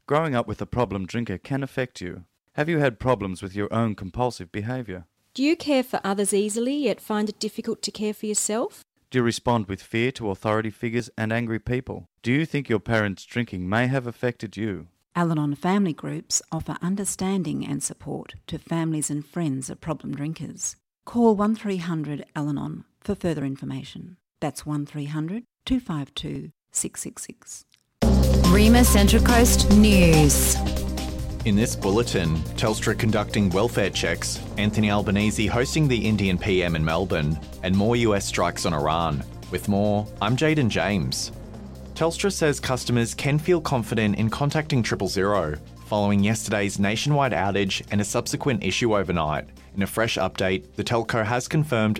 Growing up with a problem drinker can affect you. Have you had problems with your own compulsive behaviour? Do you care for others easily yet find it difficult to care for yourself? Do you respond with fear to authority figures and angry people? Do you think your parents' drinking may have affected you? Al-Anon family groups offer understanding and support to families and friends of problem drinkers. Call 1300 Al-Anon for further information. That's 1300 252 666. Rima Central Coast News. In this bulletin, Telstra conducting welfare checks, Anthony Albanese hosting the Indian PM in Melbourne, and more US strikes on Iran. With more, I'm Jaden James. Telstra says customers can feel confident in contacting 000 following yesterday's nationwide outage and a subsequent issue overnight. In a fresh update, the telco has confirmed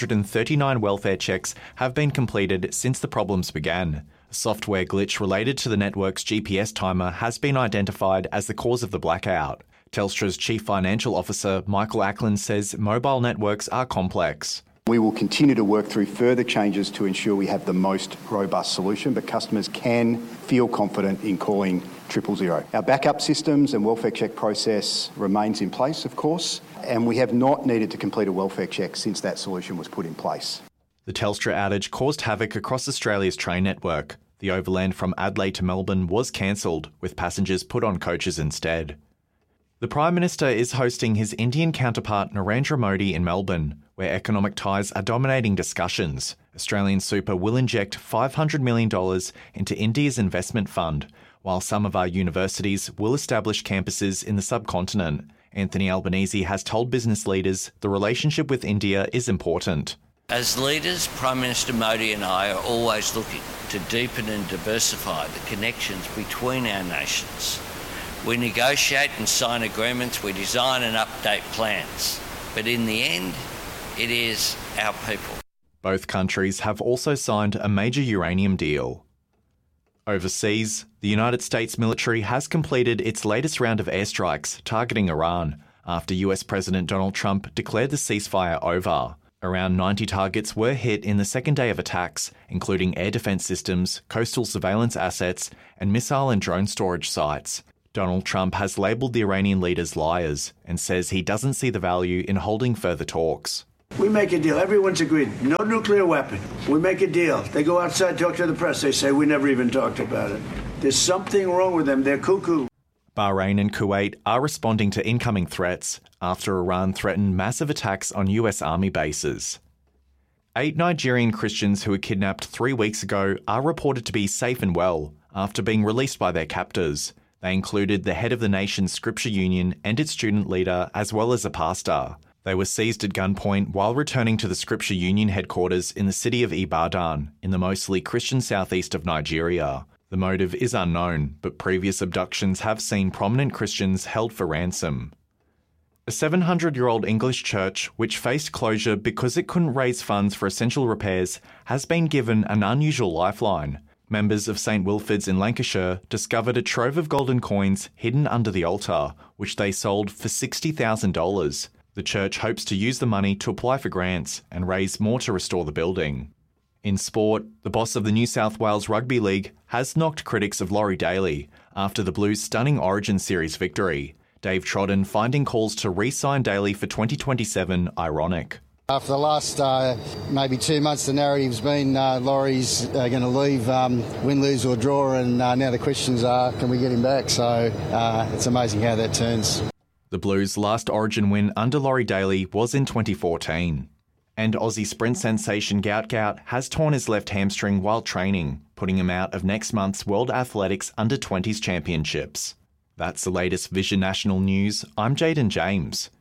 639 welfare checks have been completed since the problems began. A software glitch related to the network's GPS timer has been identified as the cause of the blackout. Telstra's Chief Financial Officer, Michael Ackland, says mobile networks are complex. We will continue to work through further changes to ensure we have the most robust solution, but customers can feel confident in calling 000. Our backup systems and welfare check process remains in place, of course, and we have not needed to complete a welfare check since that solution was put in place. The Telstra outage caused havoc across Australia's train network. The overland from Adelaide to Melbourne was cancelled, with passengers put on coaches instead. The Prime Minister is hosting his Indian counterpart Narendra Modi in Melbourne, where economic ties are dominating discussions. Australian Super will inject $500 million into India's investment fund, while some of our universities will establish campuses in the subcontinent. Anthony Albanese has told business leaders the relationship with India is important. As leaders, Prime Minister Modi and I are always looking to deepen and diversify the connections between our nations. We negotiate and sign agreements, we design and update plans. But in the end, it is our people. Both countries have also signed a major uranium deal. Overseas, the United States military has completed its latest round of airstrikes targeting Iran after US President Donald Trump declared the ceasefire over. Around 90 targets were hit in the second day of attacks, including air defence systems, coastal surveillance assets, and missile and drone storage sites. Donald Trump has labelled the Iranian leaders liars and says he doesn't see the value in holding further talks. We make a deal. Everyone's agreed. No nuclear weapon. We make a deal. They go outside, talk to the press. They say, we never even talked about it. There's something wrong with them. They're cuckoo. Bahrain and Kuwait are responding to incoming threats after Iran threatened massive attacks on US Army bases. 8 Nigerian Christians who were kidnapped 3 weeks ago are reported to be safe and well after being released by their captors. They included the head of the nation's Scripture Union and its student leader, as well as a pastor. They were seized at gunpoint while returning to the Scripture Union headquarters in the city of Ibadan, in the mostly Christian southeast of Nigeria. The motive is unknown, but previous abductions have seen prominent Christians held for ransom. A 700-year-old English church, which faced closure because it couldn't raise funds for essential repairs, has been given an unusual lifeline. Members of St Wilfrid's in Lancashire discovered a trove of golden coins hidden under the altar, which they sold for $60,000. The church hopes to use the money to apply for grants and raise more to restore the building. In sport, the boss of the New South Wales Rugby League has knocked critics of Laurie Daly after the Blues' stunning Origin Series victory. Dave Trodden finding calls to re-sign Daly for 2027 ironic. For the last maybe 2 months, the narrative's been Laurie's going to leave, win, lose or draw, and now the questions are, can we get him back? So it's amazing how that turns. The Blues' last Origin win under Laurie Daly was in 2014. And Aussie sprint sensation Gout has torn his left hamstring while training, putting him out of next month's World Athletics Under-20s Championships. That's the latest Vision National News. I'm Jaden James.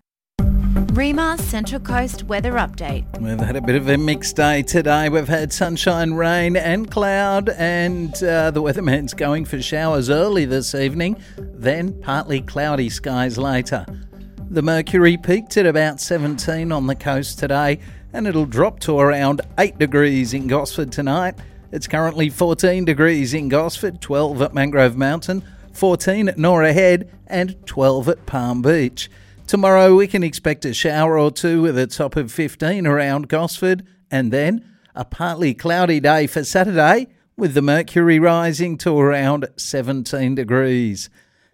Rima Central Coast Weather Update. We've had a bit of a mixed day today. We've had sunshine, rain and cloud, and the weatherman's going for showers early this evening, then partly cloudy skies later. The mercury peaked at about 17 on the coast today, and it'll drop to around 8 degrees in Gosford tonight. It's currently 14 degrees in Gosford, 12 at Mangrove Mountain, 14 at Norah Head and 12 at Palm Beach. Tomorrow we can expect a shower or two with a top of 15 around Gosford, and then a partly cloudy day for Saturday with the mercury rising to around 17 degrees.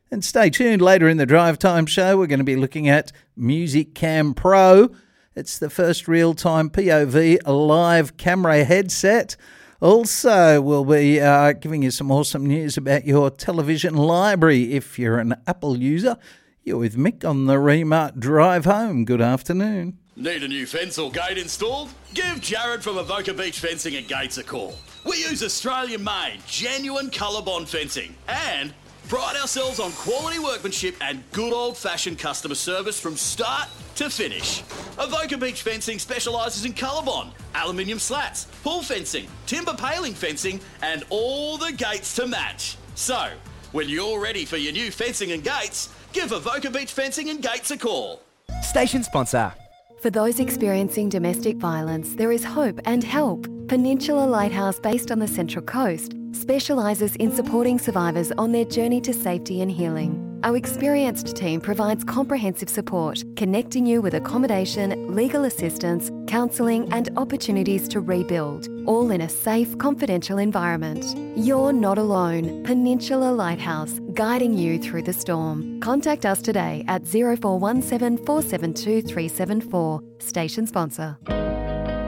And stay tuned, later in the Drive Time show, we're going to be looking at Music Cam Pro. It's the first real-time POV live camera headset. Also, we'll be giving you some awesome news about your television library. If you're an Apple user, you're with Mick on the Remart Drive Home. Good afternoon. Need a new fence or gate installed? Give Jared from Avoca Beach Fencing and Gates a call. We use Australian-made, genuine ColourBond fencing and pride ourselves on quality workmanship and good old-fashioned customer service from start to finish. Avoca Beach Fencing specialises in ColourBond, aluminium slats, pool fencing, timber paling fencing and all the gates to match. So, when you're ready for your new fencing and gates, give Avoca Beach Fencing and Gates a call. Station sponsor. For those experiencing domestic violence, there is hope and help. Peninsula Lighthouse, based on the Central Coast, specialises in supporting survivors on their journey to safety and healing. Our experienced team provides comprehensive support, connecting you with accommodation, legal assistance, counselling and opportunities to rebuild, all in a safe, confidential environment. You're not alone. Peninsula Lighthouse, guiding you through the storm. Contact us today at 0417 472 374. Station sponsor.